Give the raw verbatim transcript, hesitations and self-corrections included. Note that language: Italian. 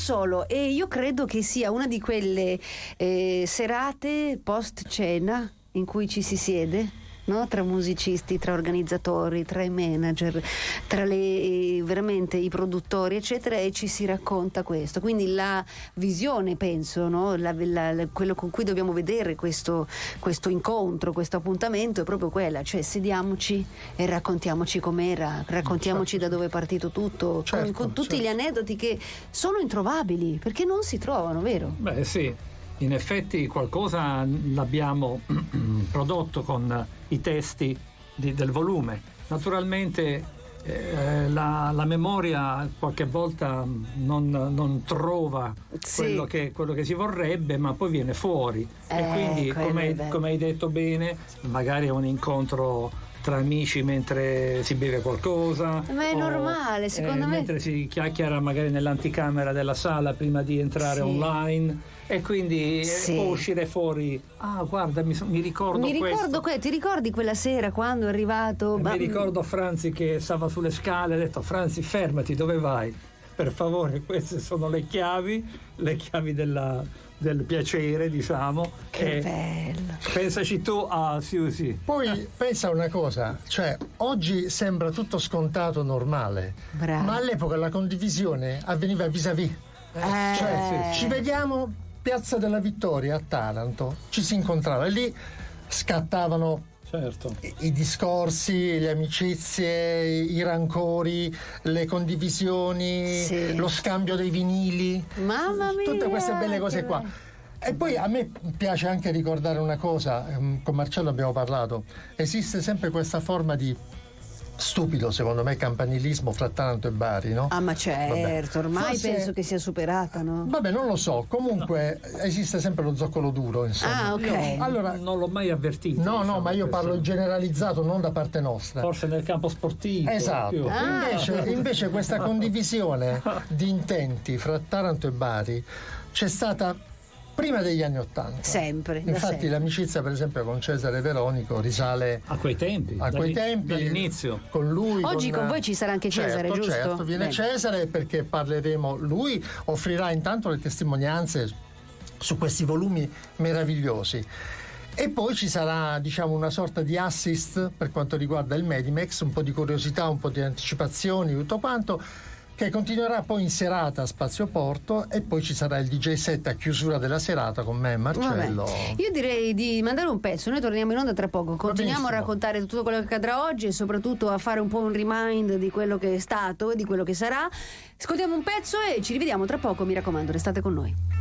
solo, e io credo che sia una di quelle eh, serate post cena in cui ci si siede, no? Tra musicisti, tra organizzatori, tra i manager, tra le veramente i produttori eccetera, e ci si racconta questo. Quindi la visione, penso, no? la, la, quello con cui dobbiamo vedere questo, questo incontro, questo appuntamento è proprio quella, cioè sediamoci e raccontiamoci com'era, raccontiamoci certo, da dove è partito tutto, certo, con, con tutti certo. gli aneddoti che sono introvabili perché non si trovano, vero? Beh sì, in effetti qualcosa l'abbiamo prodotto con i testi di, del volume. Naturalmente eh, la, la memoria qualche volta non, non trova sì. quello, che, quello che si vorrebbe, ma poi viene fuori. Eh, e quindi, come, come hai detto bene, magari è un incontro tra amici mentre si beve qualcosa, ma è o, normale secondo eh, me, mentre si chiacchiera magari nell'anticamera della sala prima di entrare sì. online, e quindi sì. può uscire fuori, ah guarda mi, mi ricordo mi ricordo questo. Que- ti ricordi quella sera quando è arrivato ma... mi ricordo Franzi che stava sulle scale, ha detto Franzi fermati, dove vai? Per favore, queste sono le chiavi le chiavi della, del piacere, diciamo. Che bello. Pensaci tu a Siusi. Poi pensa una cosa, cioè oggi sembra tutto scontato, normale. Bravo. Ma all'epoca la condivisione avveniva vis-à-vis. Eh. Cioè ci vediamo Piazza della Vittoria a Taranto, ci si incontrava e lì scattavano certo. I, i discorsi, le amicizie, i rancori, le condivisioni, sì. lo scambio dei vinili, mamma mia, tutte queste belle cose qua. E poi a me piace anche ricordare una cosa, con Marcello abbiamo parlato, esiste sempre questa forma di stupido, secondo me, campanilismo fra Taranto e Bari, no? Ah, ma certo, vabbè. Ormai Forse... penso che sia superata, no? Vabbè, non lo so, comunque no. esiste sempre lo zoccolo duro, insomma. Ah, ok. Io allora non l'ho mai avvertito. No, diciamo, no, ma io parlo questo. generalizzato, non da parte nostra. Forse nel campo sportivo. Esatto. Ah. Invece, invece questa condivisione di intenti fra Taranto e Bari c'è stata prima degli anni Ottanta. Sempre. Infatti sempre. l'amicizia per esempio con Cesare Veronico risale a quei tempi. A quei tempi. Dall'inizio. Con lui. Oggi con, con voi ci sarà anche Cesare, certo, giusto? Certo, viene Bene. Cesare perché parleremo, lui offrirà intanto le testimonianze su questi volumi meravigliosi. E poi ci sarà, diciamo, una sorta di assist per quanto riguarda il Medimex, un po' di curiosità, un po' di anticipazioni, tutto quanto, che continuerà poi in serata a Spazio Porto, e poi ci sarà il D J set a chiusura della serata con me e Marcello. Vabbè. Io direi di mandare un pezzo, noi torniamo in onda tra poco, continuiamo a raccontare tutto quello che accadrà oggi e soprattutto a fare un po' un remind di quello che è stato e di quello che sarà. Ascoltiamo un pezzo e ci rivediamo tra poco, mi raccomando, restate con noi.